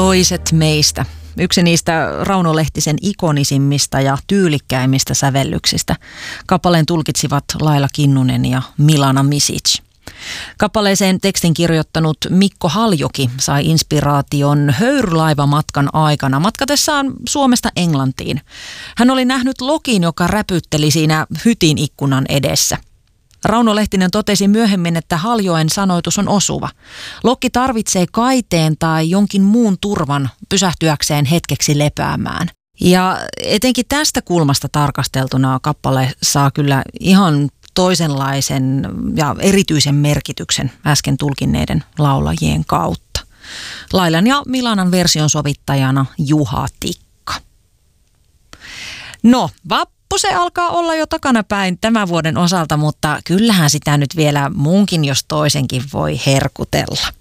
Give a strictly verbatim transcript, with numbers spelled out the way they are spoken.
Toiset meistä. Yksi niistä Rauno Lehtisen ikonisimmista ja tyylikkäimmistä sävellyksistä. Kappaleen tulkitsivat Laila Kinnunen ja Milana Misic. Kappaleeseen tekstin kirjoittanut Mikko Haljoki sai inspiraation höyrylaivamatka aikana matkatessaan Suomesta Englantiin. Hän oli nähnyt lokin, joka räpytteli siinä hytin ikkunan edessä. Rauno Lehtinen totesi myöhemmin, että Haljoen sanoitus on osuva. Lokki tarvitsee kaiteen tai jonkin muun turvan pysähtyäkseen hetkeksi lepäämään. Ja etenkin tästä kulmasta tarkasteltuna kappale saa kyllä ihan toisenlaisen ja erityisen merkityksen äsken tulkinneiden laulajien kautta. Lailan ja Milanan version sovittajana Juha Tikka. No, vappu se alkaa olla jo takanapäin tämän vuoden osalta, mutta kyllähän sitä nyt vielä muunkin jos toisenkin voi herkutella.